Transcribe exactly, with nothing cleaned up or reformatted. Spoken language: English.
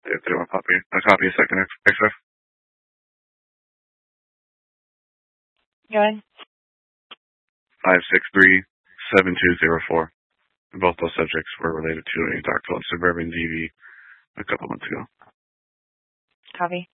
If they want a copy, a copy of second extract. Go ahead. Five six three seven two zero four. Both those subjects were related to a dark colored Suburban D V a couple months ago. Copy.